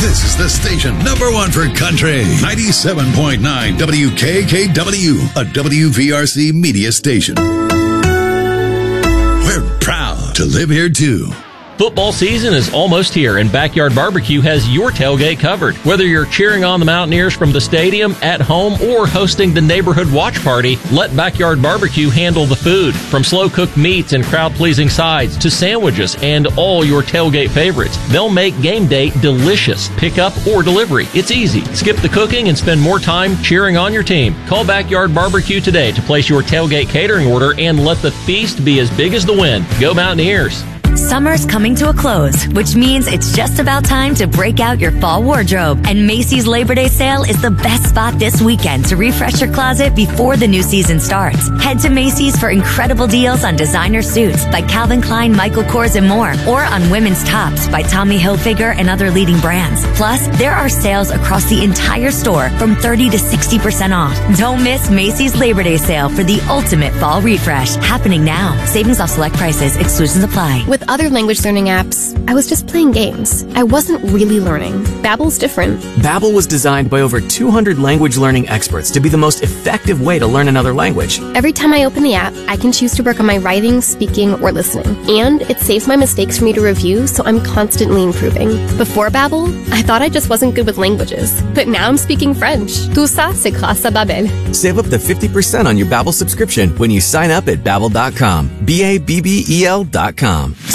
This is the station #1 for country. 97.9 WKKW, a WVRC media station. We're proud to live here too. Football season is almost here, and Backyard Barbecue has your tailgate covered. Whether you're cheering on the Mountaineers from the stadium, at home, or hosting the neighborhood watch party, let Backyard Barbecue handle the food. From slow-cooked meats and crowd-pleasing sides to sandwiches and all your tailgate favorites, they'll make game day delicious. Pickup or delivery, it's easy. Skip the cooking and spend more time cheering on your team. Call Backyard Barbecue today to place your tailgate catering order and let the feast be as big as the win. Go Mountaineers! Summer's coming to a close, which means it's just about time to break out your fall wardrobe. And Macy's Labor Day sale is the best spot this weekend to refresh your closet before the new season starts. Head to Macy's for incredible deals on designer suits by Calvin Klein, Michael Kors, and more, or on women's tops by Tommy Hilfiger and other leading brands. Plus, there are sales across the entire store from 30 to 60% off. Don't miss Macy's Labor Day sale for the ultimate fall refresh. Happening now. Savings off select prices. Exclusions apply. With other language learning apps, I was just playing games. I wasn't really learning. Babbel's different. Babbel was designed by over 200 language learning experts to be the most effective way to learn another language. Every time I open the app, I can choose to work on my writing, speaking, or listening. And it saves my mistakes for me to review, so I'm constantly improving. Before Babbel, I thought I just wasn't good with languages. But now I'm speaking French. Tout ça, c'est grâce à Babbel. Save up to 50% on your Babbel subscription when you sign up at Babbel.com. BABBEL.com.